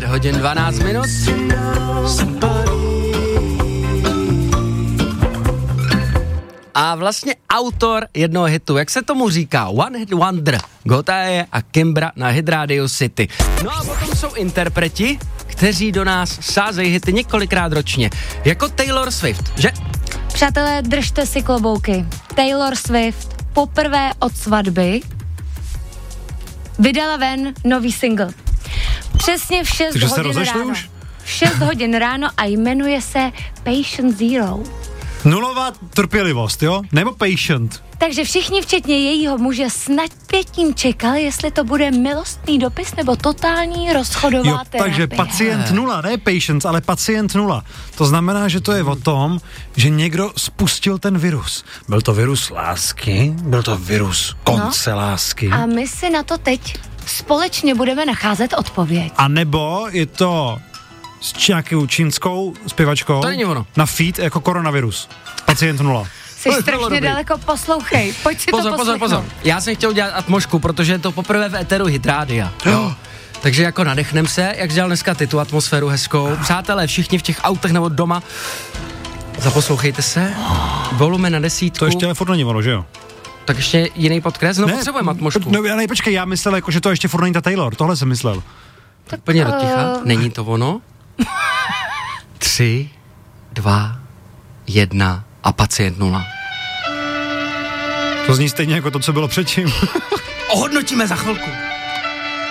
hodin 12 minut. A vlastně autor jednoho hitu, jak se tomu říká, One Hit Wonder, Gotye a Kimbra na Hit Radio City. No a potom jsou interpreti, kteří do nás sázejí hity několikrát ročně, jako Taylor Swift, že? Přátelé, držte si klobouky. Taylor Swift poprvé od svatby vydala ven nový single. Přesně v 6 hodin ráno. Už? V 6 hodin ráno a jmenuje se Patient Zero. Nulová trpělivost, jo? Nebo patient? Takže všichni, včetně jejího muže, s napětím čekali, jestli to bude milostný dopis nebo totální rozchodová terapie. Takže pacient 0, ne patient, ale pacient 0. To znamená, že to je o tom, že někdo spustil ten virus. Byl to virus lásky, byl to virus konce lásky. A my si na to teď společně budeme nacházet odpověď. A nebo je to s nějakou čínskou zpěvačkou. To není ono. Na feed jako koronavirus. Pacient 0. Jsi strašně daleko, poslouchej. Pojď si to poslechnout. Pozor. Já jsem chtěl udělat atmosféru, protože je to poprvé v éteru Hit Rádia. Jo. Takže jako nadechnem se, jak dělal dneska ty tu atmosféru hezkou. Přátelé, všichni v těch autech nebo doma, zaposlouchejte se. Volume na 10. To ještě ale furt není ono, že jo? Tak ještě jiný podkres? No potřebujeme atmosféru. No ale počkej, já myslel jako, že to ještě furt není ta Taylor. Tohle jsem myslel. Tak plně do ticha. Není to ono? 3, 2, 1 a pacient 0. To zní stejně jako to, co bylo předtím. Ohodnotíme za chvilku.